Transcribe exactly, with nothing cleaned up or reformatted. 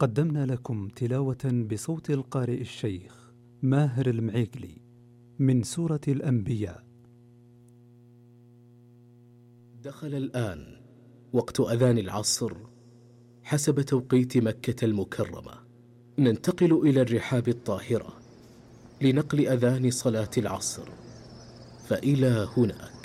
قدمنا لكم تلاوة بصوت القارئ الشيخ ماهر المعيقلي من سورة الأنبياء. دخل الآن وقت أذان العصر حسب توقيت مكة المكرمة. ننتقل إلى الرحاب الطاهرة لنقل أذان صلاة العصر، فإلى هناك.